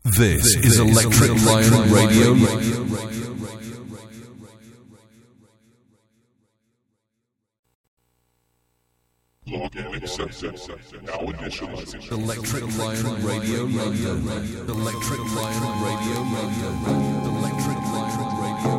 This is Electric Lion Radio. Login accepted. Now initializing. Electric Lion Radio. Electric Lion Radio. Electric Lion.